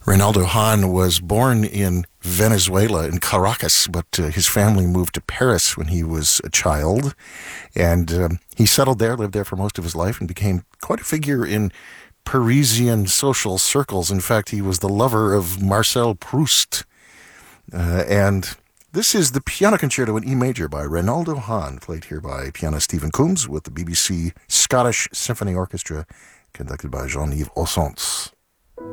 Reynaldo Hahn was born in Venezuela, in Caracas, but his family moved to Paris when he was a child. And he settled there, lived there for most of his life, and became quite a figure in Parisian social circles. In fact, he was the lover of Marcel Proust. And this is the Piano Concerto in E major by Reynaldo Hahn, played here by pianist Stephen Coombs with the BBC Scottish Symphony Orchestra, conducted by Jean-Yves Ossens.